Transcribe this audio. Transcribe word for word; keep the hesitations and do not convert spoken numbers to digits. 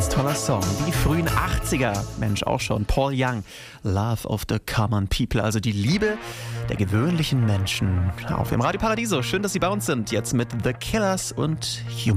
Ganz toller Song. Die frühen achtziger. Mensch, auch schon. Paul Young. Love of the Common People. Also die Liebe der gewöhnlichen Menschen. Auf dem Radio Paradiso. Schön, dass Sie bei uns sind. Jetzt mit The Killers und Human.